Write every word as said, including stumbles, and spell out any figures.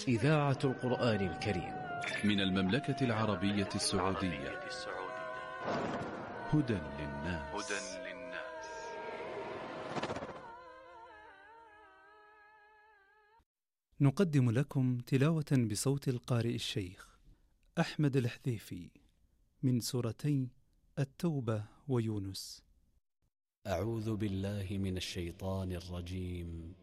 إذاعة القرآن الكريم من المملكة العربية السعودية. هدى للناس. نقدم لكم تلاوة بصوت القارئ الشيخ أحمد الحذيفي من سورتي التوبة ويونس. أعوذ بالله من الشيطان الرجيم.